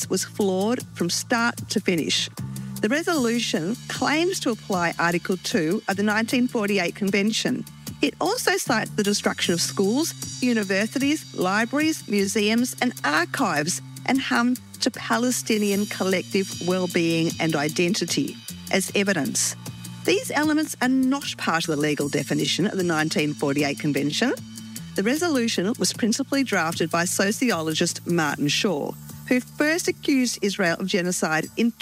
was flawed from start to finish. The resolution claims to apply Article 2 of the 1948 Convention. It also cites the destruction of schools, universities, libraries, museums and archives and harm to Palestinian collective well-being and identity as evidence. These elements are not part of the legal definition of the 1948 Convention. The resolution was principally drafted by sociologist Martin Shaw, who first accused Israel of genocide in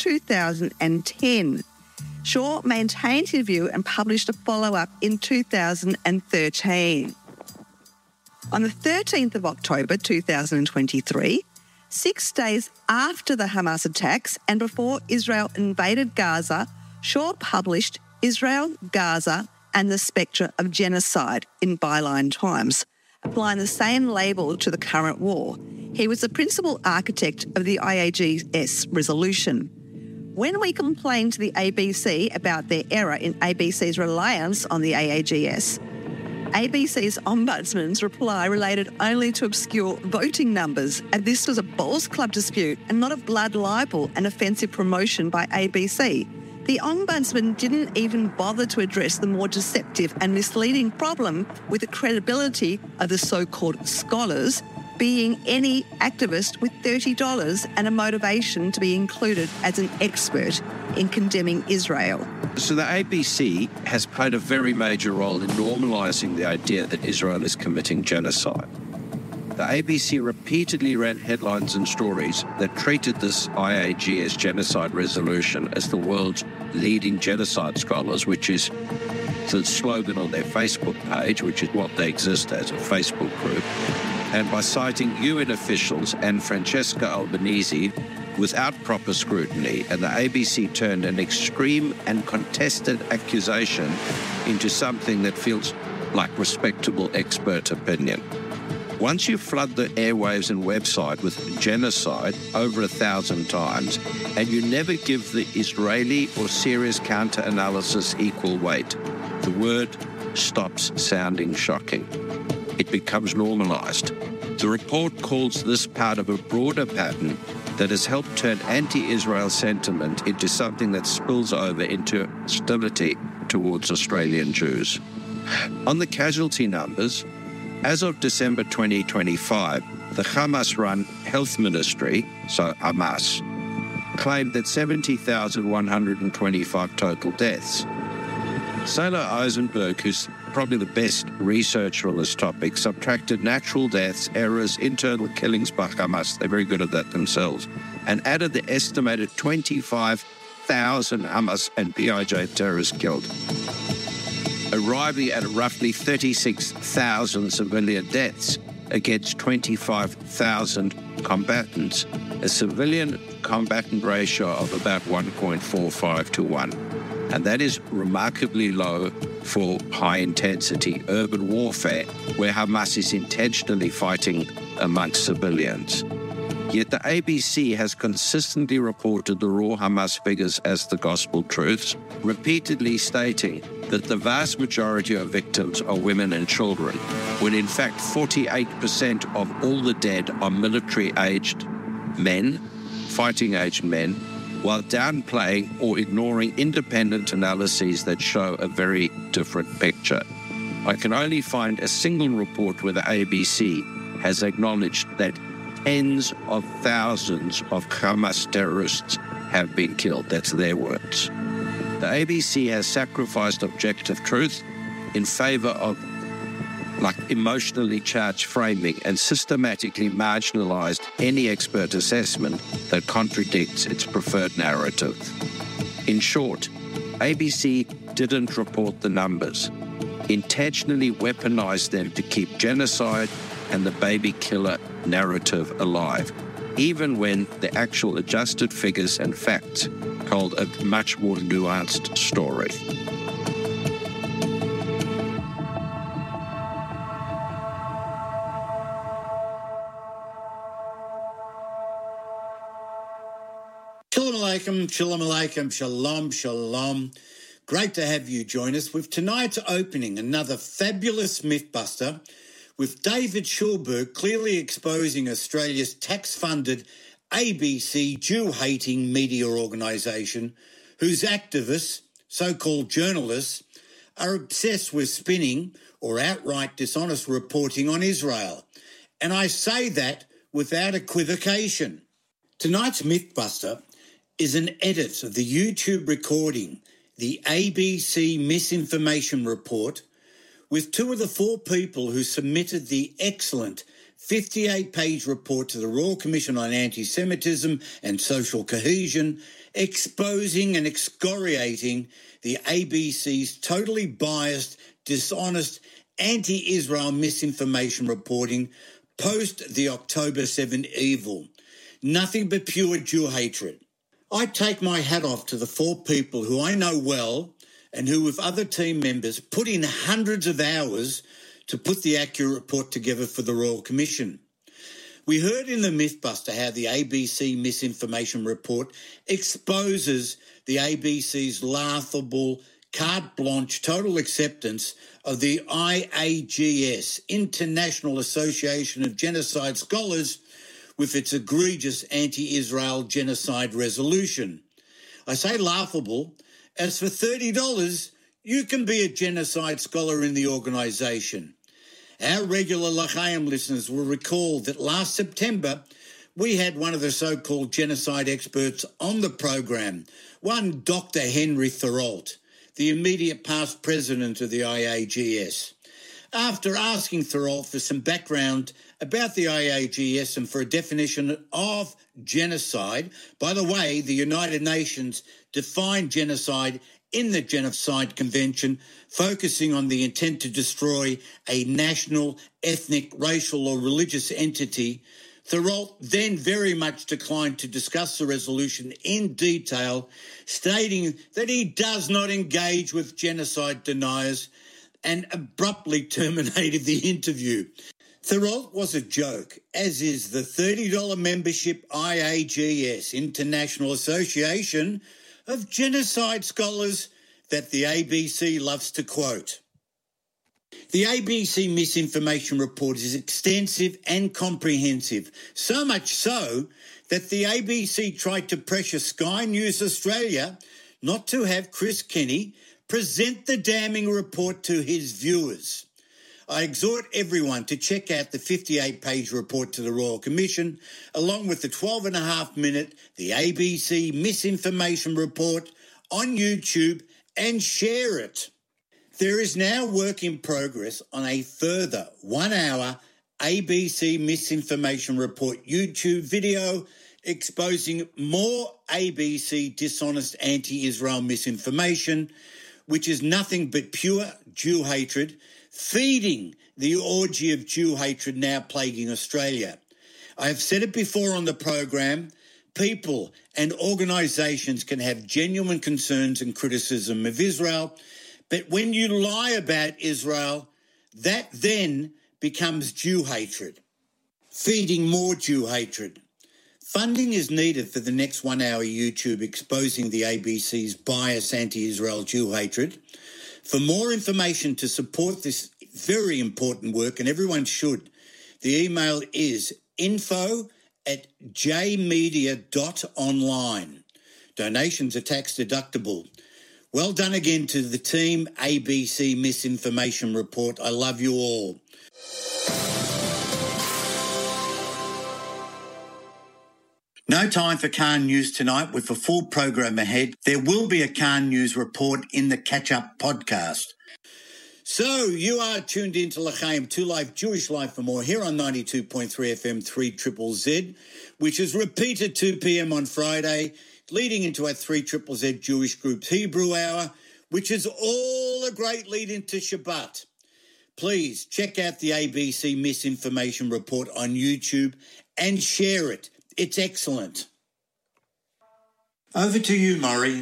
2010. Shaw maintained his view and published a follow-up in 2013. On the 13th of October 2023, 6 days after the Hamas attacks and before Israel invaded Gaza, Shaw published Israel, Gaza and the Spectre of Genocide in Byline Times, applying the same label to the current war. He was the principal architect of the IAGS resolution. When we complained to the ABC about their error in ABC's reliance on the IAGS, ABC's ombudsman's reply related only to obscure voting numbers, and this was a Bowls Club dispute and not a blood libel and offensive promotion by ABC. The ombudsman didn't even bother to address the more deceptive and misleading problem with the credibility of the so-called scholars being any activist with $30 and a motivation to be included as an expert in condemning Israel. So the ABC has played a very major role in normalising the idea that Israel is committing genocide. The ABC repeatedly ran headlines and stories that treated this IAGS genocide resolution as the world's leading genocide scholars, which is the slogan on their Facebook page, which is what they exist as, a Facebook group, and by citing UN officials and Francesca Albanese without proper scrutiny, and the ABC turned an extreme and contested accusation into something that feels like respectable expert opinion. Once you flood the airwaves and website with genocide over 1,000 times, and you never give the Israeli or Syria's counter-analysis equal weight, the word stops sounding shocking. It becomes normalised. The report calls this part of a broader pattern that has helped turn anti-Israel sentiment into something that spills over into hostility towards Australian Jews. On the casualty numbers, as of December 2025, the Hamas-run Health Ministry, so Hamas, claimed that 70,125 total deaths. Sailor Eisenberg, who's probably the best researcher on this topic, subtracted natural deaths, errors, internal killings by Hamas, they're very good at that themselves, and added the estimated 25,000 Hamas and PIJ terrorists killed, arriving at roughly 36,000 civilian deaths against 25,000 combatants, a civilian combatant ratio of about 1.45 to 1. And that is remarkably low for high-intensity urban warfare, where Hamas is intentionally fighting amongst civilians. Yet the ABC has consistently reported the raw Hamas figures as the gospel truths, repeatedly stating that the vast majority of victims are women and children, when in fact 48% of all the dead are military-aged men, fighting-aged men, while downplaying or ignoring independent analyses that show a very different picture. I can only find a single report where the ABC has acknowledged that tens of thousands of Hamas terrorists have been killed. That's their words. The ABC has sacrificed objective truth in favor of emotionally charged framing and systematically marginalized any expert assessment that contradicts its preferred narrative. In short, ABC didn't report the numbers, intentionally weaponized them to keep genocide and the baby killer narrative alive, even when the actual adjusted figures and facts told a much more nuanced story. Shalom alaikum, shalom, shalom. Great to have you join us with tonight's opening, another fabulous Mythbuster with David Schulberg clearly exposing Australia's tax-funded ABC Jew-hating media organisation whose activists, so-called journalists, are obsessed with spinning or outright dishonest reporting on Israel. And I say that without equivocation. Tonight's Mythbuster is an edit of the YouTube recording, the ABC Misinformation Report, with two of the four people who submitted the excellent 58-page report to the Royal Commission on Anti-Semitism and Social Cohesion, exposing and excoriating the ABC's totally biased, dishonest, anti-Israel misinformation reporting post the October 7 evil. Nothing but pure Jew hatred. I take my hat off to the four people who I know well and who, with other team members, put in hundreds of hours to put the accurate report together for the Royal Commission. We heard in the Mythbuster how the ABC Misinformation Report exposes the ABC's laughable, carte blanche total acceptance of the IAGS, International Association of Genocide Scholars, with its egregious anti-Israel genocide resolution. I say laughable, as for $30, you can be a genocide scholar in the organisation. Our regular L'chaim listeners will recall that last September, we had one of the so-called genocide experts on the program, one Dr. Henry Thorold, the immediate past president of the IAGS. After asking Thorold for some background about the IAGS and for a definition of genocide, by the way, the United Nations defined genocide in the Genocide Convention, focusing on the intent to destroy a national, ethnic, racial or religious entity, Thorold then very much declined to discuss the resolution in detail, stating that he does not engage with genocide deniers, and abruptly terminated the interview. Thorold was a joke, as is the $30 membership IAGS, International Association of Genocide Scholars, that the ABC loves to quote. The ABC Misinformation Report is extensive and comprehensive, so much so that the ABC tried to pressure Sky News Australia not to have Chris Kenny present the damning report to his viewers. I exhort everyone to check out the 58-page report to the Royal Commission, along with the 12.5-minute The ABC Misinformation Report on YouTube, and share it. There is now work in progress on a further 1-hour ABC Misinformation Report YouTube video exposing more ABC dishonest anti-Israel misinformation, which is nothing but pure Jew hatred, feeding the orgy of Jew hatred now plaguing Australia. I have said it before on the program, people and organisations can have genuine concerns and criticism of Israel, but when you lie about Israel, that then becomes Jew hatred, feeding more Jew hatred. Funding is needed for the next 1-hour YouTube exposing the ABC's bias anti-Israel Jew hatred. For more information to support this very important work, and everyone should, the email is info@jmedia.online. Donations are tax deductible. Well done again to the team ABC Misinformation Report. I love you all. No time for Khan News tonight with a full program ahead. There will be a Khan News report in the catch-up podcast. So you are tuned into L'chaim, 2 Life, Jewish Life and More, here on 92.3 FM 3ZZZ, which is repeated 2 p.m. on Friday, leading into our 3ZZZ Jewish Group's Hebrew Hour, which is all a great lead into Shabbat. Please check out the ABC Misinformation Report on YouTube and share it. It's excellent. Over to you, Murray.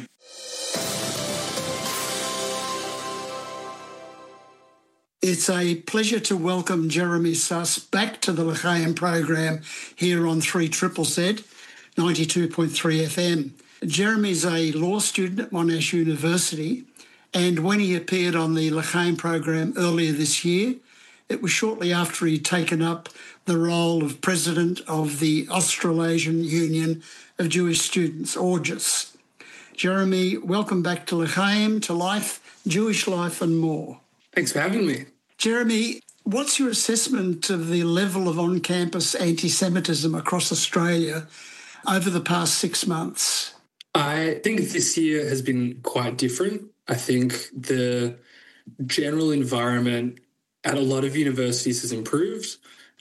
It's a pleasure to welcome Jeremy Suss back to the L'chaim program here on 3ZZZ, 92.3 FM. Jeremy's a law student at Monash University, and when he appeared on the L'chaim program earlier this year, it was shortly after he'd taken up the role of President of the Australasian Union of Jewish Students, AUJS. Jeremy, welcome back to L'chaim, to life, Jewish life and more. Thanks for having me. Jeremy, what's your assessment of the level of on-campus anti-Semitism across Australia over the past 6 months? I think this year has been quite different. I think the general environment at a lot of universities has improved,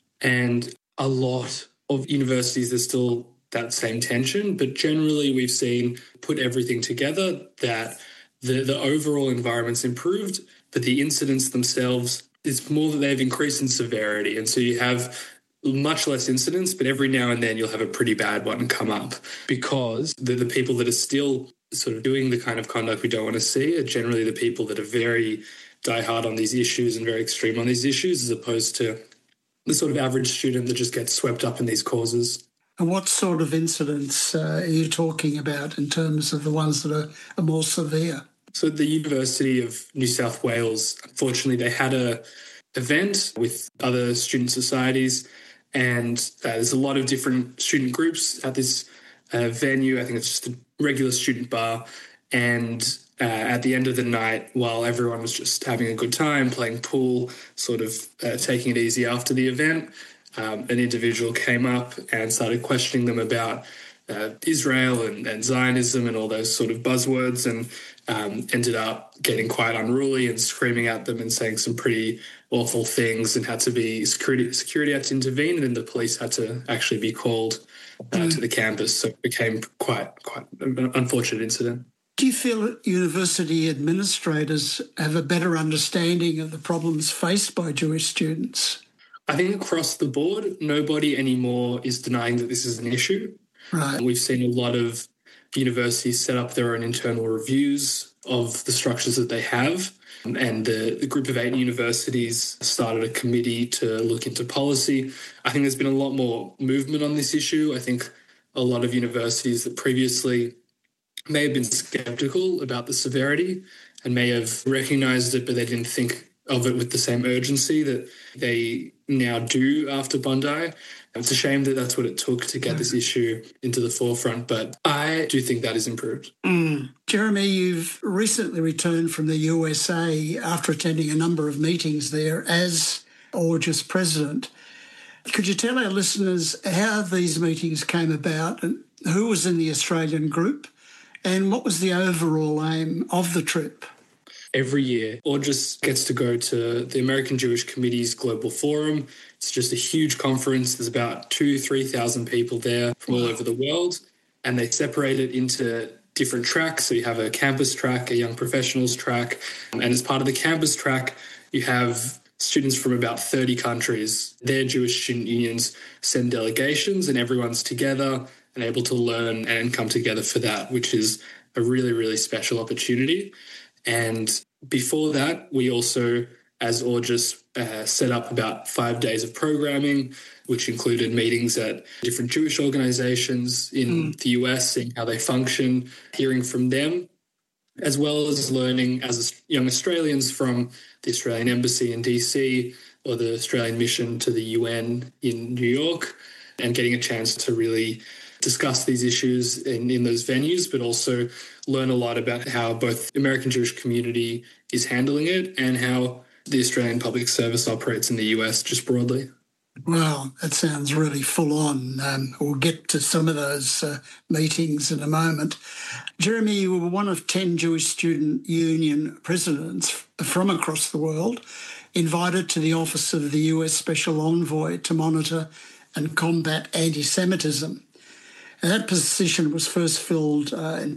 and a lot of universities there's still that same tension, but generally we've seen, put everything together, that the overall environment's improved, but the incidents themselves, it's more that they've increased in severity. And so you have much less incidents, but every now and then you'll have a pretty bad one come up, because the people that are still sort of doing the kind of conduct we don't want to see are generally the people that are very diehard on these issues and very extreme on these issues, as opposed to the sort of average student that just gets swept up in these causes. And what sort of incidents are you talking about in terms of the ones that are more severe? So the University of New South Wales, unfortunately, they had an event with other student societies, and there's a lot of different student groups at this venue. I think it's just a regular student bar. And at the end of the night, while everyone was just having a good time, playing pool, sort of taking it easy after the event, an individual came up and started questioning them about Israel and Zionism and all those sort of buzzwords, and ended up getting quite unruly and screaming at them and saying some pretty awful things, and had to be security had to intervene, and then the police had to actually be called to the campus. So it became quite an unfortunate incident. Do you feel that university administrators have a better understanding of the problems faced by Jewish students? I think across the board, nobody anymore is denying that this is an issue. Right. We've seen a lot of universities set up their own internal reviews of the structures that they have. And the group of 8 universities started a committee to look into policy. I think there's been a lot more movement on this issue. I think a lot of universities that previously may have been sceptical about the severity and may have recognised it, but they didn't think of it with the same urgency that they now do after Bondi. It's a shame that that's what it took to get this issue into the forefront, but I do think that has improved. Jeremy, you've recently returned from the USA after attending a number of meetings there as AUJS president. Could you tell our listeners how these meetings came about and who was in the Australian group and what was the overall aim of the trip? Every year, AUJS gets to go to the American Jewish Committee's Global Forum. It's just a huge conference. There's about 2,000-3,000 people there from all over the world, and they separate it into different tracks. So you have a campus track, a young professionals track, and as part of the campus track, you have students from about 30 countries. Their Jewish student unions send delegations, and everyone's together and able to learn and come together for that, which is a really, really special opportunity. And before that, we also, as AUJS, set up about 5 days of programming, which included meetings at different Jewish organizations in the US, seeing how they function, hearing from them, as well as learning as young Australians from the Australian Embassy in DC or the Australian Mission to the UN in New York, and getting a chance to really discuss these issues in those venues, but also learn a lot about how both the American Jewish community is handling it and how the Australian Public Service operates in the US just broadly. Wow, that sounds really full on. We'll get to some of those meetings in a moment. Jeremy, you were one of 10 Jewish Student Union presidents from across the world invited to the office of the US Special Envoy to monitor and combat anti-Semitism. And that position was first filled in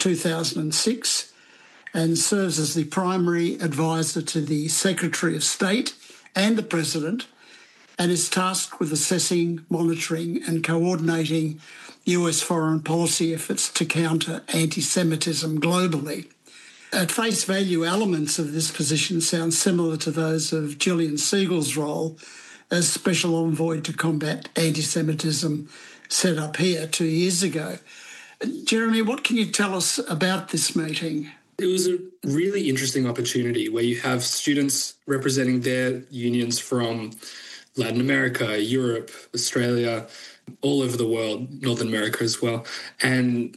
2006 and serves as the primary advisor to the Secretary of State and the President, and is tasked with assessing, monitoring and coordinating US foreign policy efforts to counter anti-Semitism globally. At face value, elements of this position sound similar to those of Gillian Siegel's role as Special Envoy to combat anti-Semitism set up here 2 years ago. Jeremy, what can you tell us about this meeting? It was a really interesting opportunity where you have students representing their unions from Latin America, Europe, Australia, all over the world, Northern America as well. And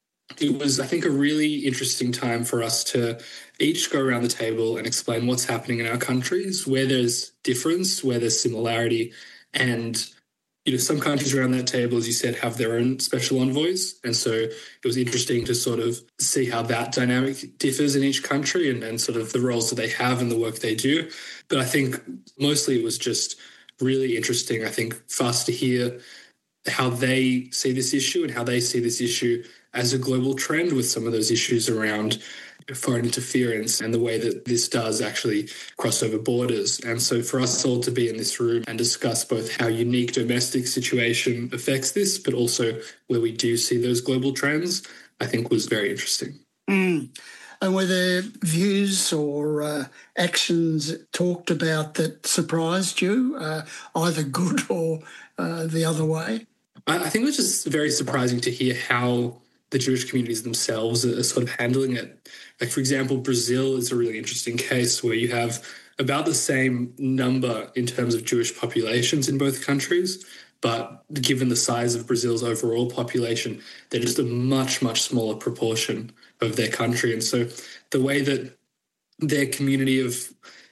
it was, I think, a really interesting time for us to each go around the table and explain what's happening in our countries, where there's difference, where there's similarity. And, some countries around that table, as you said, have their own special envoys. And so it was interesting to sort of see how that dynamic differs in each country and sort of the roles that they have and the work they do. But I think mostly it was just really interesting, I think, for us to hear how they see this issue and how they see this issue as a global trend, with some of those issues around foreign interference and the way that this does actually cross over borders. And so for us all to be in this room and discuss both how unique domestic situation affects this, but also where we do see those global trends, I think was very interesting. And were there views or actions talked about that surprised you, either good or the other way? I think it was just very surprising to hear how the Jewish communities themselves are sort of handling it. Like, for example, Brazil is a really interesting case where you have about the same number in terms of Jewish populations in both countries, but given the size of Brazil's overall population, they're just a much, much smaller proportion of their country. And so the way that their community of,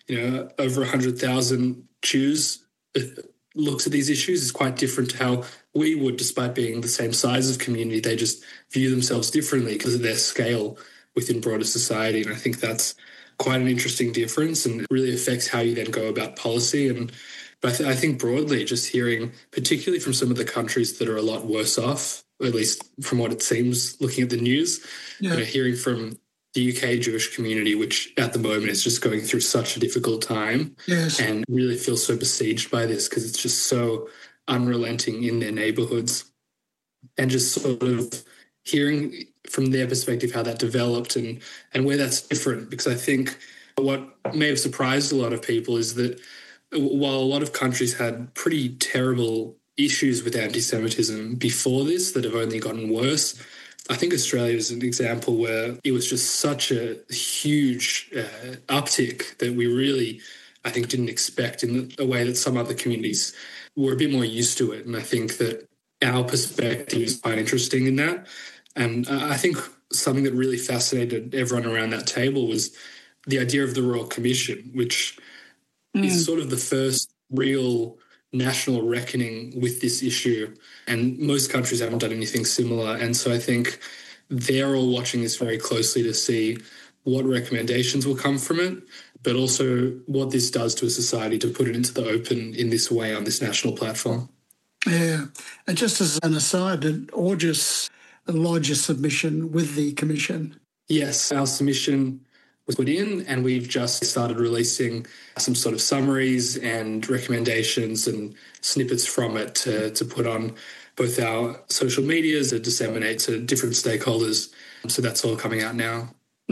over 100,000 Jews looks at these issues is quite different to how we would, despite being the same size of community. They just view themselves differently because of their scale within broader society. And I think that's quite an interesting difference, and it really affects how you then go about policy. But I think broadly, just hearing, particularly from some of the countries that are a lot worse off, at least from what it seems looking at the news, hearing from the UK Jewish community, which at the moment is just going through such a difficult time, and really feels so besieged by this because it's just so unrelenting in their neighbourhoods, and just sort of hearing from their perspective how that developed and where that's different. Because I think what may have surprised a lot of people is that while a lot of countries had pretty terrible issues with anti-Semitism before this that have only gotten worse, I think Australia is an example where it was just such a huge uptick that we really, I think, didn't expect in a way that some other communities were a bit more used to it. And I think that our perspective is quite interesting in that. And I think something that really fascinated everyone around that table was the idea of the Royal Commission, which is sort of the first real national reckoning with this issue. And most countries haven't done anything similar. And so I think they're all watching this very closely to see what recommendations will come from it, but also what this does to a society to put it into the open in this way on this national platform. Yeah. And just as an aside, did Augis lodge a submission with the Commission? Yes, our submission was put in, and we've just started releasing some sort of summaries and recommendations and snippets from it to put on both our social medias to disseminate to different stakeholders. So that's all coming out now.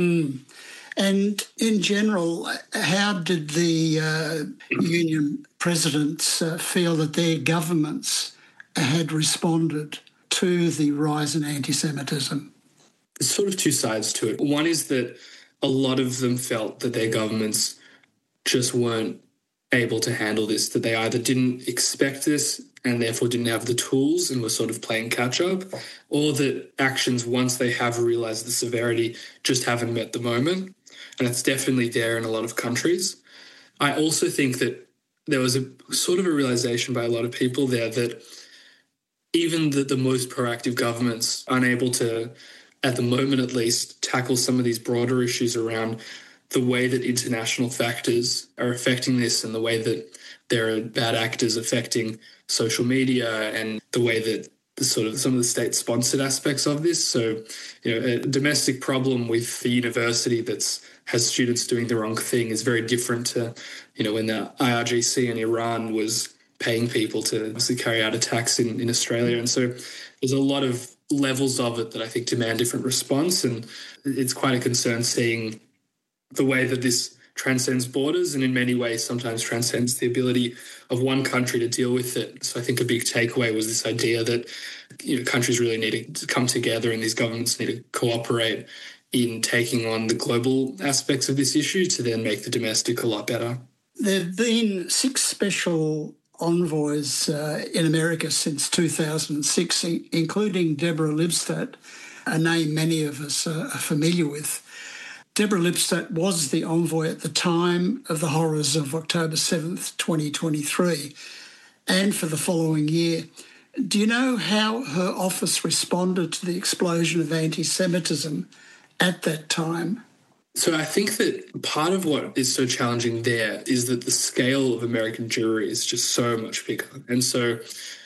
And in general, how did the union presidents feel that their governments had responded to the rise in anti-Semitism? There's sort of two sides to it. One is that a lot of them felt that their governments just weren't able to handle this, that they either didn't expect this and therefore didn't have the tools and were sort of playing catch-up, or that actions, once they have realised the severity, just haven't met the moment. And that's definitely there in a lot of countries. I also think that there was a sort of a realisation by a lot of people there that even the most proactive governments unable to, at the moment at least, tackle some of these broader issues around the way that international factors are affecting this and the way that there are bad actors affecting social media and the way that some of the state-sponsored aspects of this. So, a domestic problem with the university has students doing the wrong thing is very different to, when the IRGC in Iran was paying people to carry out attacks in Australia. And so there's a lot of levels of it that I think demand different response. And it's quite a concern seeing the way that this transcends borders and in many ways sometimes transcends the ability of one country to deal with it. So I think a big takeaway was this idea that countries really need to come together and these governments need to cooperate in taking on the global aspects of this issue to then make the domestic a lot better. There have been 6 special envoys in America since 2006, including Deborah Lipstadt, a name many of us are familiar with. Deborah Lipstadt was the envoy at the time of the horrors of October 7th, 2023, and for the following year. Do you know how her office responded to the explosion of anti-Semitism at that time? So I think that part of what is so challenging there is that the scale of American Jewry is just so much bigger. And so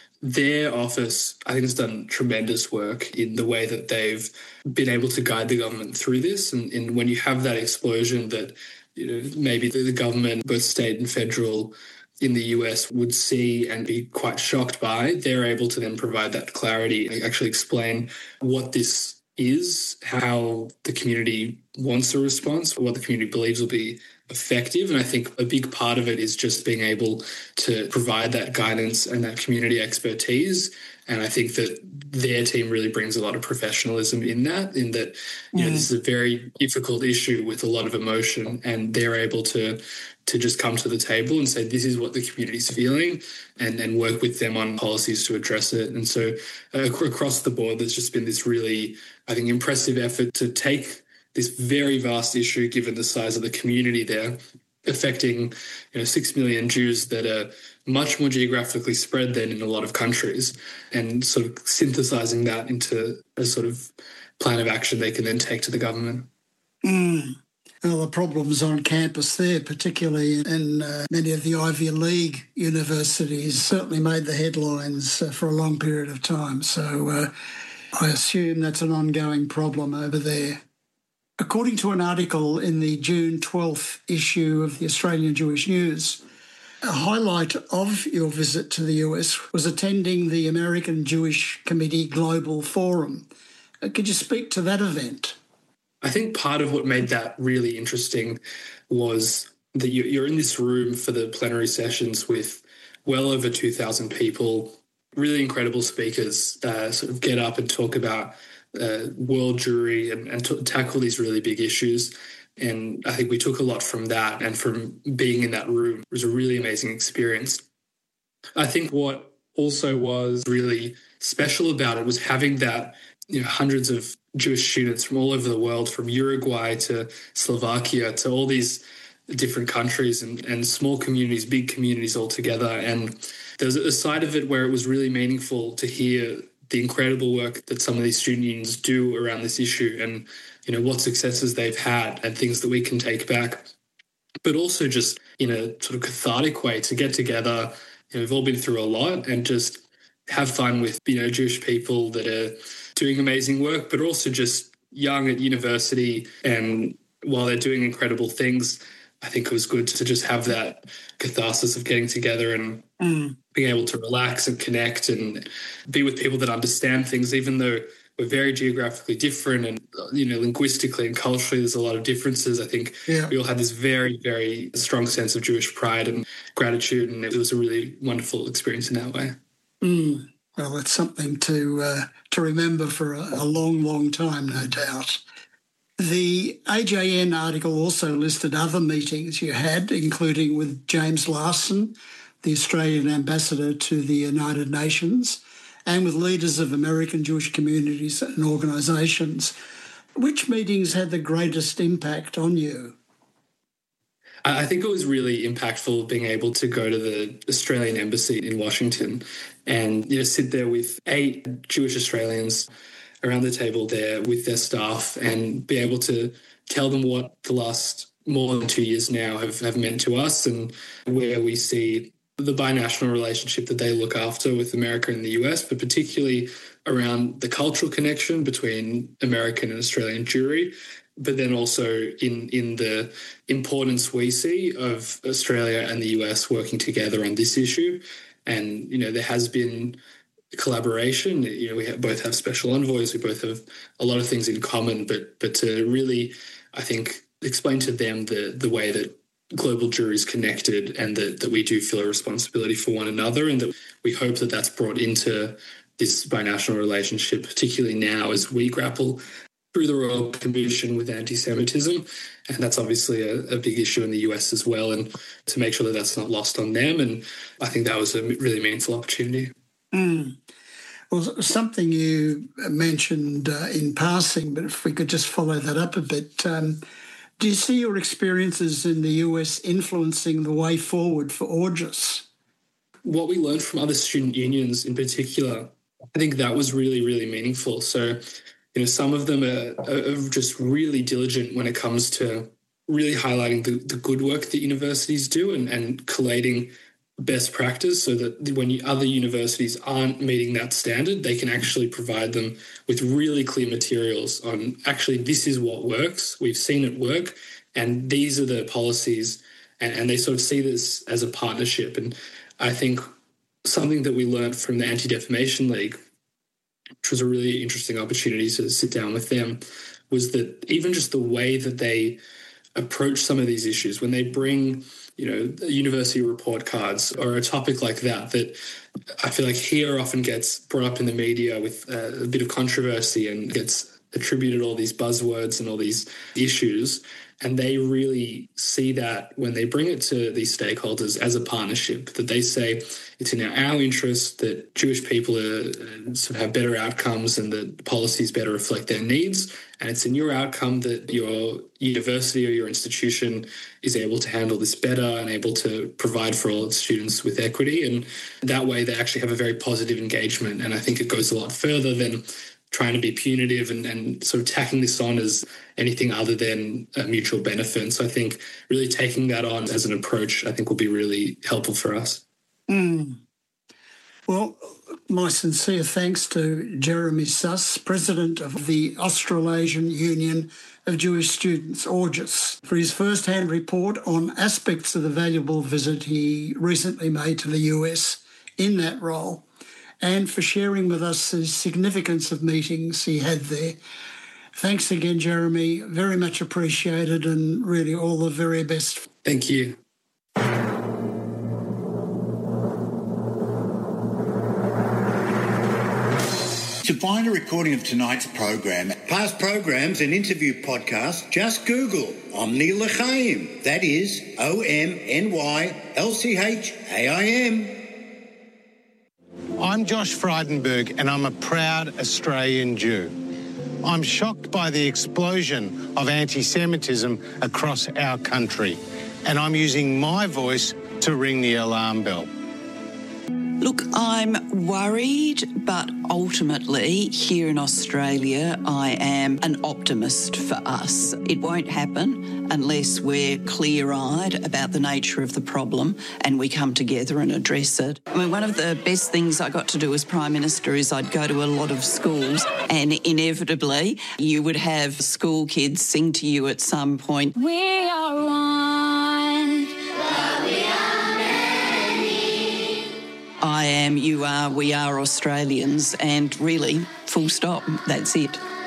their office, I think, has done tremendous work in the way that they've been able to guide the government through this. And when you have that explosion that, maybe the government, both state and federal in the US, would see and be quite shocked by, they're able to then provide that clarity and actually explain what this is, how the community wants a response, what the community believes will be effective. And I think a big part of it is just being able to provide that guidance and that community expertise. And I think that their team really brings a lot of professionalism in that this is a very difficult issue with a lot of emotion, and they're able to just come to the table and say, this is what the community's feeling, and work with them on policies to address it. And so across the board, there's just been this really, I think, impressive effort to take this very vast issue, given the size of the community there, affecting 6 million Jews that are much more geographically spread than in a lot of countries, and sort of synthesizing that into a sort of plan of action they can then take to the government. Well, the problems on campus there, particularly in many of the Ivy League universities, certainly made the headlines for a long period of time. So I assume that's an ongoing problem over there. According to an article in the June 12th issue of the Australian Jewish News, a highlight of your visit to the US was attending the American Jewish Committee Global Forum. Could you speak to that event? I think part of what made that really interesting was that you're in this room for the plenary sessions with well over 2,000 people, really incredible speakers, sort of get up and talk about world Jewry and tackle these really big issues. And I think we took a lot from that, and from being in that room. It was a really amazing experience. I think what also was really special about it was having that, hundreds of Jewish students from all over the world, from Uruguay to Slovakia to all these different countries and small communities, big communities all together. And there's a side of it where it was really meaningful to hear the incredible work that some of these student unions do around this issue, and what successes they've had and things that we can take back. But also just in a sort of cathartic way to get together. We've all been through a lot, and just have fun with Jewish people that are doing amazing work, but also just young at university. And while they're doing incredible things, I think it was good to just have that catharsis of getting together and being able to relax and connect and be with people that understand things, even though we're very geographically different and, linguistically and culturally, there's a lot of differences. I think we all had this very, very strong sense of Jewish pride and gratitude, and it was a really wonderful experience in that way. Well, it's something to remember for a long, long time, no doubt. The AJN article also listed other meetings you had, including with James Larson, the Australian ambassador to the United Nations, and with leaders of American Jewish communities and organisations. Which meetings had the greatest impact on you? I think it was really impactful being able to go to the Australian Embassy in Washington and sit there with 8 Jewish Australians around the table there with their staff, and be able to tell them what the last more than 2 years now have meant to us, and where we see the binational relationship that they look after with America and the US, but particularly around the cultural connection between American and Australian Jewry, but then also in the importance we see of Australia and the US working together on this issue. And, there has been collaboration. We both have special envoys. We both have a lot of things in common, but to really, I think, explain to them the way that global Jewry is connected, and that we do feel a responsibility for one another, and that we hope that that's brought into this binational relationship, particularly now as we grapple through the Royal Commission with anti-Semitism. And that's obviously a big issue in the US as well, and to make sure that that's not lost on them. And I think that was a really meaningful opportunity. Well, something you mentioned in passing, but if we could just follow that up a bit, do you see your experiences in the US influencing the way forward for AUJUS? What we learned from other student unions in particular, I think that was really, really meaningful. So, some of them are just really diligent when it comes to really highlighting the good work that universities do and collating best practice so that when other universities aren't meeting that standard, they can actually provide them with really clear materials on actually this is what works, we've seen it work, and these are the policies, and they sort of see this as a partnership. And I think something that we learned from the Anti-Defamation League, which was a really interesting opportunity to sit down with them, was that even just the way that they approach some of these issues, when they bring, university report cards or a topic like that I feel like here often gets brought up in the media with a bit of controversy and gets attributed all these buzzwords and all these issues. And they really see that when they bring it to these stakeholders as a partnership, that they say it's in our interest that Jewish people sort of have better outcomes and that policies better reflect their needs. And it's in your outcome that your university or your institution is able to handle this better and able to provide for all its students with equity. And that way they actually have a very positive engagement. And I think it goes a lot further than trying to be punitive and sort of tacking this on as anything other than a mutual benefit. And so I think really taking that on as an approach, I think will be really helpful for us. Well, my sincere thanks to Jeremy Suss, President of the Australasian Union of Jewish Students, AUJUS, for his first-hand report on aspects of the valuable visit he recently made to the US in that role, and for sharing with us the significance of meetings he had there. Thanks again, Jeremy. Very much appreciated, and really all the very best. Thank you. To find a recording of tonight's program, past programs and interview podcasts, just Google Omni L'Chaim. That is OMNYLCHAIM. I'm Josh Frydenberg, and I'm a proud Australian Jew. I'm shocked by the explosion of anti-Semitism across our country, and I'm using my voice to ring the alarm bell. Look, I'm worried, but ultimately here in Australia, I am an optimist for us. It won't happen unless we're clear-eyed about the nature of the problem and we come together and address it. I mean, one of the best things I got to do as Prime Minister is I'd go to a lot of schools, and inevitably you would have school kids sing to you at some point, "We are one, but we are many. I am, you are, we are Australians, and really, full stop, that's it.